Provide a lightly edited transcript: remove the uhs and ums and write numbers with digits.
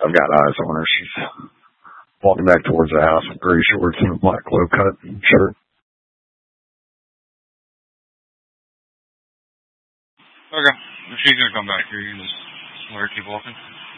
I've got eyes on her. She's walking back towards the house with gray shorts and a black low cut shirt. Okay. If she's gonna come back here, you can just let her keep walking.